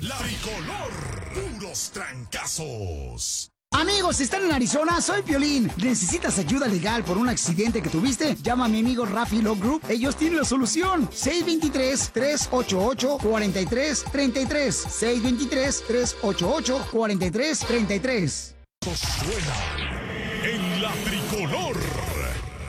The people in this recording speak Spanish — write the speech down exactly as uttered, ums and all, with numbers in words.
La Tricolor. Puros trancazos. Amigos, ¿están en Arizona? Soy Piolín. ¿Necesitas ayuda legal por un accidente que tuviste? Llama a mi amigo Rafi Law Group. Ellos tienen la solución. seis dos tres, tres ocho ocho, cuatro tres tres tres. seis dos tres, tres ocho ocho, cuatro tres tres tres. Suena en La Tricolor.